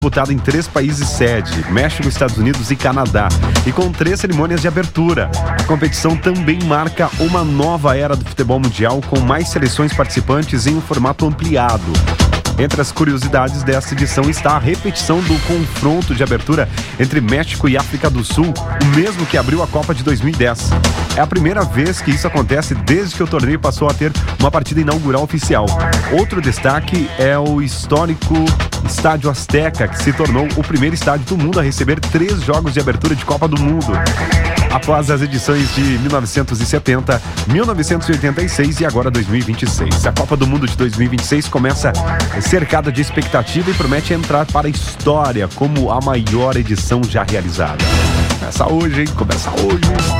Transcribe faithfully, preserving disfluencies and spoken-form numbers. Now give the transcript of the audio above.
disputada em três países sede, México, Estados Unidos e Canadá, e com três cerimônias de abertura. A competição também marca uma nova era do futebol mundial, com mais seleções participantes em um formato ampliado. Entre as curiosidades desta edição está a repetição do confronto de abertura entre México e África do Sul, o mesmo que abriu a Copa de dois mil e dez. É a primeira vez que isso acontece desde que o torneio passou a ter uma partida inaugural oficial. Outro destaque é o histórico Estádio Azteca, que se tornou o primeiro estádio do mundo a receber três jogos de abertura de Copa do Mundo, após as edições de mil novecentos e setenta, mil novecentos e oitenta e seis e agora dois mil e vinte e seis. A Copa do Mundo de dois mil e vinte e seis começa cercada de expectativa e promete entrar para a história como a maior edição já realizada. Começa hoje, hein? Começa hoje.